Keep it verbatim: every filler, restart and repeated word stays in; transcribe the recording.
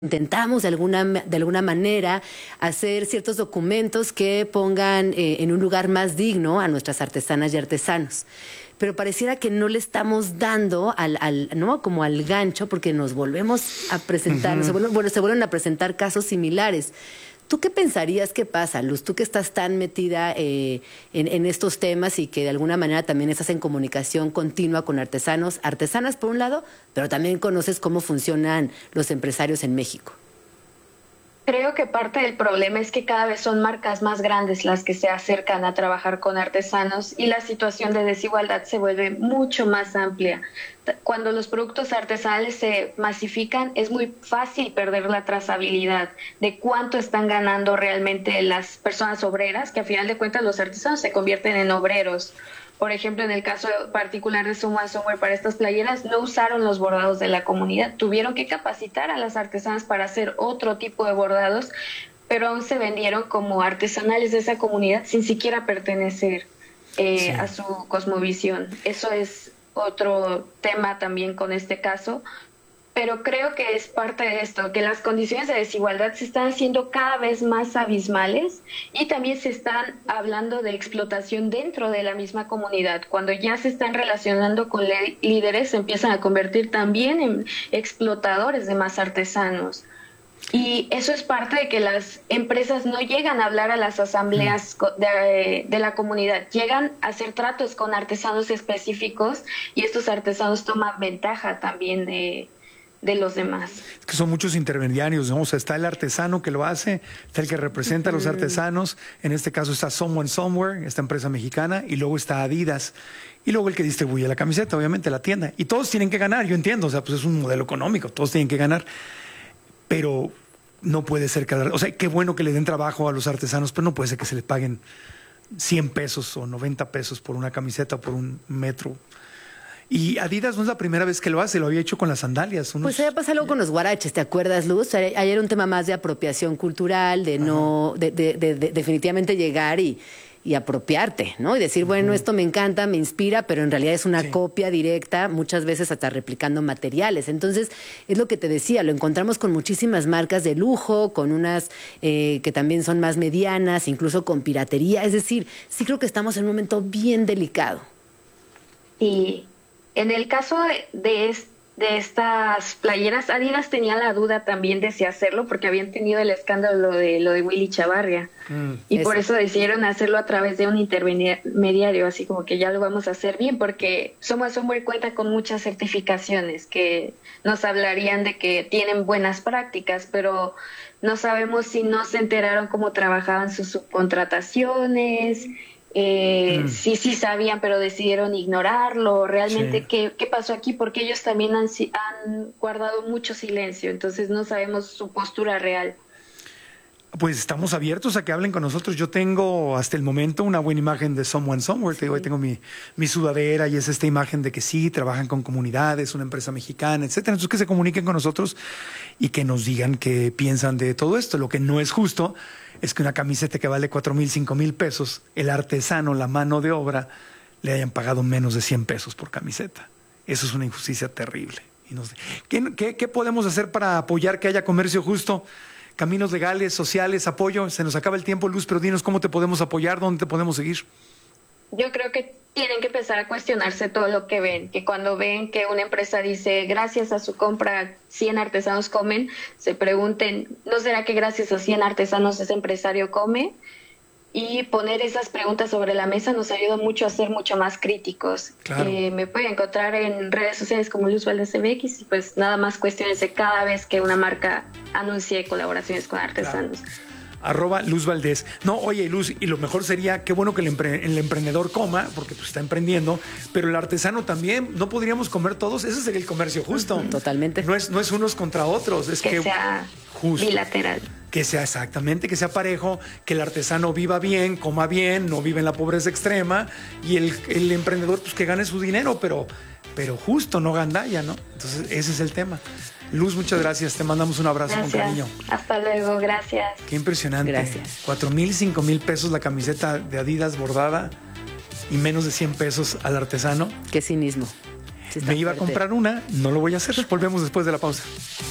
Intentamos de alguna, de alguna manera hacer ciertos documentos que pongan eh, en un lugar más digno a nuestras artesanas y artesanos. Pero pareciera que no le estamos dando al, al ¿no? como al gancho, porque nos volvemos a presentar, uh-huh. se, vuelven, bueno, se vuelven a presentar casos similares. ¿Tú qué pensarías que pasa, Luz? Tú que estás tan metida eh, en, en estos temas y que de alguna manera también estás en comunicación continua con artesanos, artesanas por un lado, pero también conoces cómo funcionan los empresarios en México. Creo que parte del problema es que cada vez son marcas más grandes las que se acercan a trabajar con artesanos y la situación de desigualdad se vuelve mucho más amplia. Cuando los productos artesanales se masifican, es muy fácil perder la trazabilidad de cuánto están ganando realmente las personas obreras, que a final de cuentas los artesanos se convierten en obreros. Por ejemplo, en el caso particular de Someone Somewhere, para estas playeras no usaron los bordados de la comunidad. Tuvieron que capacitar a las artesanas para hacer otro tipo de bordados, pero aún se vendieron como artesanales de esa comunidad sin siquiera pertenecer eh, sí. a su cosmovisión. Eso es otro tema también con este caso. Pero creo que es parte de esto, que las condiciones de desigualdad se están haciendo cada vez más abismales y también se están hablando de explotación dentro de la misma comunidad. Cuando ya se están relacionando con líderes, se empiezan a convertir también en explotadores de más artesanos. Y eso es parte de que las empresas no llegan a hablar a las asambleas de, de la comunidad, llegan a hacer tratos con artesanos específicos y estos artesanos toman ventaja también de... de los demás. Es que son muchos intermediarios, ¿no? O sea, está el artesano que lo hace, está el que representa a los artesanos, en este caso está Someone Somewhere, esta empresa mexicana, y luego está Adidas, y luego el que distribuye la camiseta, obviamente la tienda, y todos tienen que ganar, yo entiendo, o sea, pues es un modelo económico, todos tienen que ganar, pero no puede ser que, o sea, qué bueno que le den trabajo a los artesanos, pero no puede ser que se les paguen cien pesos o noventa pesos por una camiseta, por un metro. Y Adidas no es la primera vez que lo hace, lo había hecho con las sandalias. Unos... Pues había pasado algo con los guaraches, ¿te acuerdas, Luz? Ayer era un tema más de apropiación cultural, de no, de, de, de, de definitivamente llegar y, y apropiarte, ¿no? Y decir, bueno, uh-huh. esto me encanta, me inspira, pero en realidad es una sí. copia directa, muchas veces hasta replicando materiales. Entonces, es lo que te decía, lo encontramos con muchísimas marcas de lujo, con unas eh, que también son más medianas, incluso con piratería. Es decir, sí creo que estamos en un momento bien delicado. Sí. En el caso de, de, de estas playeras, Adidas tenía la duda también de si hacerlo porque habían tenido el escándalo de lo de Willy Chavarria mm, y eso. Por eso decidieron hacerlo a través de un intermediario, así como que ya lo vamos a hacer bien porque Someone Somewhere cuenta con muchas certificaciones que nos hablarían de que tienen buenas prácticas, pero no sabemos si no se enteraron cómo trabajaban sus subcontrataciones. Eh, mm. Sí, sí sabían, pero decidieron ignorarlo. Realmente, sí. ¿qué, ¿qué pasó aquí? Porque ellos también han, han guardado mucho silencio, entonces no sabemos su postura real. Pues estamos abiertos a que hablen con nosotros. Yo tengo hasta el momento una buena imagen de Someone Somewhere. Sí. Te digo, ahí tengo mi, mi sudadera y es esta imagen de que sí, trabajan con comunidades, una empresa mexicana, etcétera. Entonces que se comuniquen con nosotros y que nos digan qué piensan de todo esto. Lo que no es justo es que una camiseta que vale cuatro mil, cinco mil pesos, el artesano, la mano de obra, le hayan pagado menos de cien pesos por camiseta. Eso es una injusticia terrible. Y nos, ¿qué, qué, ¿Qué podemos hacer para apoyar que haya comercio justo? Caminos legales, sociales, apoyo. Se nos acaba el tiempo, Luz, pero dinos cómo te podemos apoyar, dónde te podemos seguir. Yo creo que tienen que empezar a cuestionarse todo lo que ven, que cuando ven que una empresa dice gracias a su compra cien artesanos comen, se pregunten, ¿no será que gracias a cien artesanos ese empresario come? Y poner esas preguntas sobre la mesa nos ayuda mucho a ser mucho más críticos. Claro. Eh, me pueden encontrar en redes sociales como Luz Valdez M X y pues nada más cuestionense cada vez que una marca anuncie colaboraciones con artesanos. Claro. Arroba Luz Valdez. No, oye, Luz, y lo mejor sería, qué bueno que el, empre el emprendedor coma, porque pues está emprendiendo, pero el artesano también, ¿no podríamos comer todos? Ese sería el comercio justo. Uh-huh. Totalmente. No es, no es unos contra otros, es que... Que sea justo, bilateral. Que sea exactamente, que sea parejo, que el artesano viva bien, coma bien, no vive en la pobreza extrema, y el, el emprendedor pues que gane su dinero, pero, pero justo, no gandalla, ¿no? Entonces ese es el tema. Luz, muchas gracias. Te mandamos un abrazo gracias. Con cariño. Hasta luego, gracias. Qué impresionante. Gracias. Cuatro mil, cinco mil pesos la camiseta de Adidas bordada y menos de cien pesos al artesano. Qué cinismo. Sí, me iba fuerte. A comprar una, no lo voy a hacer. Volvemos después de la pausa.